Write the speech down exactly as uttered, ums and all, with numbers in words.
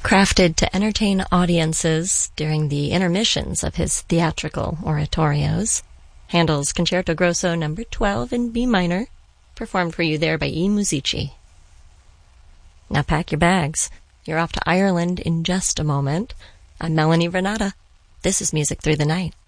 Crafted to entertain audiences during the intermissions of his theatrical oratorios, Handel's Concerto Grosso number twelve in B minor, performed for you there by I Musici. Now pack your bags. You're off to Ireland in just a moment. I'm Melanie Renata. This is Music Through the Night.